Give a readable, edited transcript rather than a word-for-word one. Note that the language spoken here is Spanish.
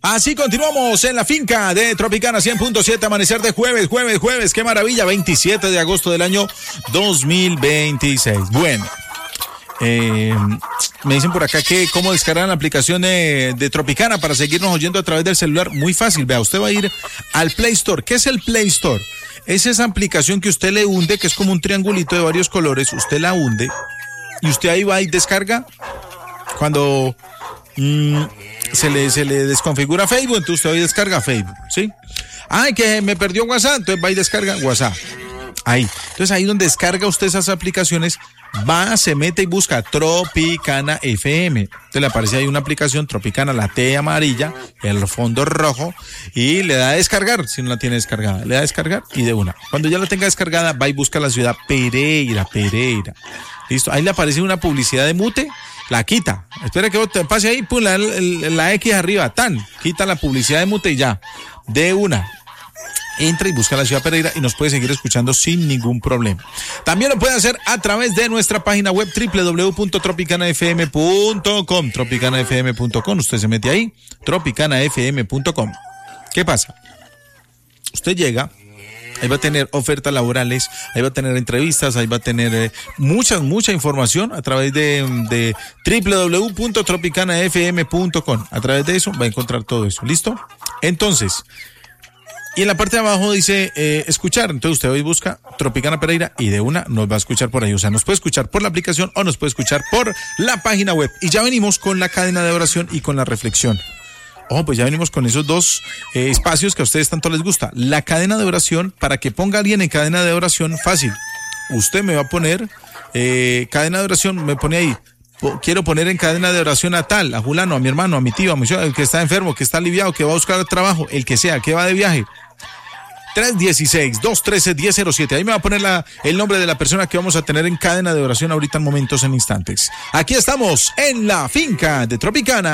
Así continuamos en la finca de Tropicana 100.7, amanecer de jueves, qué maravilla, 27 de agosto del año 2026. Bueno, me dicen por acá que cómo descargar la aplicación de Tropicana para seguirnos oyendo a través del celular. Muy fácil, vea, usted va a ir al Play Store. ¿Qué es el Play Store? Es esa aplicación que usted le hunde, que es como un triangulito de varios colores, usted la hunde y usted ahí va y descarga. Cuando se le desconfigura Facebook, entonces usted va y descarga Facebook, ¿sí? Ay, que me perdió WhatsApp, entonces va y descarga WhatsApp. Ahí. Entonces ahí donde descarga usted esas aplicaciones, va, se mete y busca Tropicana FM. Entonces le aparece ahí una aplicación Tropicana, la T amarilla, el fondo rojo, y le da a descargar, si no la tiene descargada. Le da a descargar y de una. Cuando ya la tenga descargada, va y busca la ciudad Pereira. Listo. Ahí le aparece una publicidad de mute, la quita. Espera que te pase ahí, pum, la X arriba, quita la publicidad de mute y ya. De una. Entra y busca la ciudad Pereira y nos puede seguir escuchando sin ningún problema. También lo puede hacer a través de nuestra página web www.tropicanafm.com. Tropicanafm.com, usted se mete ahí, tropicanafm.com. ¿Qué pasa? Usted llega, ahí va a tener ofertas laborales, ahí va a tener entrevistas, ahí va a tener mucha información a través de www.tropicanafm.com. A través de eso va a encontrar todo eso, ¿listo? Entonces, y en la parte de abajo dice escuchar, entonces usted hoy busca Tropicana Pereira y de una nos va a escuchar por ahí, o sea, nos puede escuchar por la aplicación o nos puede escuchar por la página web. Y ya venimos con la cadena de oración y con la reflexión. Ojo, pues ya venimos con esos dos espacios que a ustedes tanto les gusta. La cadena de oración, para que ponga a alguien en cadena de oración, fácil. Usted me va a poner cadena de oración, me pone ahí. Quiero poner en cadena de oración a tal, a Julano, a mi hermano, a mi tío, a mi el que está enfermo, que está aliviado, que va a buscar trabajo, el que sea, que va de viaje. 316-213-1007. Ahí me va a poner el nombre de la persona que vamos a tener en cadena de oración ahorita en momentos, en instantes. Aquí estamos en la finca de Tropicana.